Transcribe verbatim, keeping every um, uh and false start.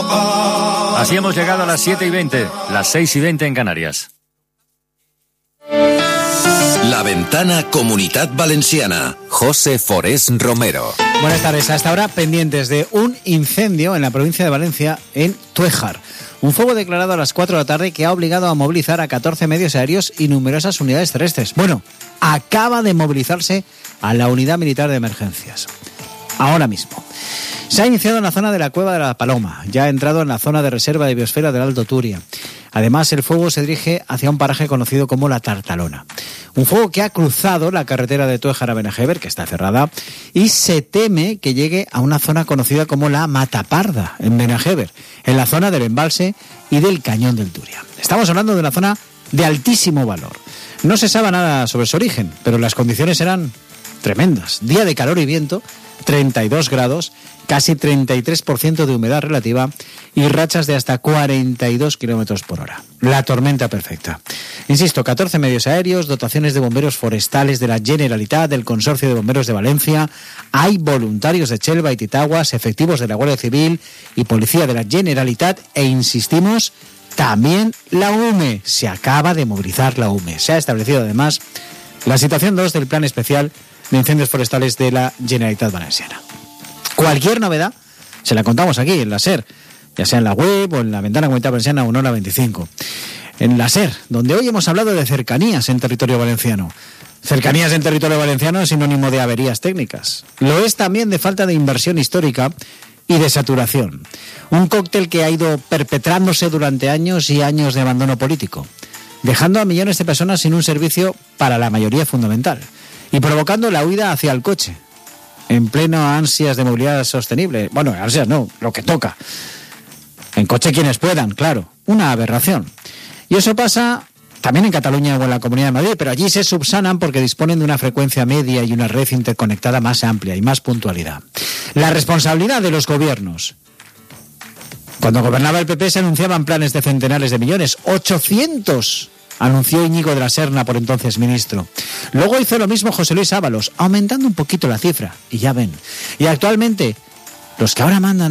Así hemos llegado a las siete y veinte, las seis y veinte en Canarias. La Ventana Comunitat Valenciana. José Forés Romero. Buenas tardes. Hasta ahora pendientes de un incendio en la provincia de Valencia, en Túejar. Un fuego declarado a las cuatro de la tarde que ha obligado a movilizar a catorce medios aéreos y numerosas unidades terrestres. Bueno, acaba de movilizarse a la unidad militar de emergencias. Ahora mismo. Se ha iniciado en la zona de la Cueva de la Paloma, ya ha entrado en la zona de reserva de biosfera del Alto Turia. Además, el fuego se dirige hacia un paraje conocido como La Tartalona. Un fuego que ha cruzado la carretera de Túejar a Benajever, que está cerrada, y se teme que llegue a una zona conocida como la Mataparda, en Benajever, en la zona del embalse y del Cañón del Turia. Estamos hablando de una zona de altísimo valor. No se sabe nada sobre su origen, pero las condiciones eran tremendas. Día de calor y viento, treinta y dos grados, casi treinta y tres por ciento de humedad relativa y rachas de hasta cuarenta y dos kilómetros por hora. La tormenta perfecta. Insisto, catorce medios aéreos, dotaciones de bomberos forestales de la Generalitat, del Consorcio de Bomberos de Valencia, hay voluntarios de Chelva y Titaguas, efectivos de la Guardia Civil y Policía de la Generalitat e, insistimos, también la U M E. Se acaba de movilizar la U M E. Se ha establecido además la situación dos del Plan Especial de Incendios Forestales de la Generalitat Valenciana. Cualquier novedad se la contamos aquí en la SER, ya sea en la web o en la Ventana Comunitat Valenciana o en Hora veinticinco. En la SER, donde hoy hemos hablado de cercanías en territorio valenciano. Cercanías en territorio valenciano es sinónimo de averías técnicas. Lo es también de falta de inversión histórica y de saturación. Un cóctel que ha ido perpetrándose durante años y años de abandono político, dejando a millones de personas sin un servicio para la mayoría fundamental y provocando la huida hacia el coche, en pleno ansias de movilidad sostenible. Bueno, ansias no, lo que toca. En coche quienes puedan, claro. Una aberración. Y eso pasa también en Cataluña o en la Comunidad de Madrid, pero allí se subsanan porque disponen de una frecuencia media y una red interconectada más amplia y más puntualidad. La responsabilidad de los gobiernos. Cuando gobernaba el P P se anunciaban planes de centenares de millones, ochocientos anunció Íñigo de la Serna, por entonces ministro. Luego hizo lo mismo José Luis Ábalos, aumentando un poquito la cifra, y ya ven. Y actualmente, los que ahora mandan